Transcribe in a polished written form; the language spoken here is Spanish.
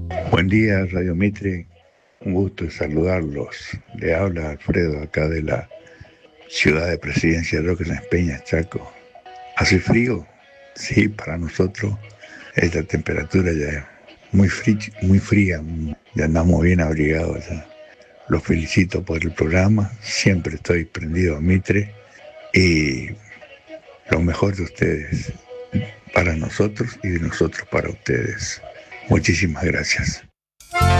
Buen día, Radio Mitre. Un gusto saludarlos. Le habla Alfredo acá de la ciudad de Presidencia de Roque San Peña, Chaco. ¿Hace frío? Sí, para nosotros esta temperatura ya es muy fría. Ya andamos bien abrigados ya. Los felicito por el programa. Siempre estoy prendido a Mitre y lo mejor de ustedes para nosotros y de nosotros para ustedes. Muchísimas gracias.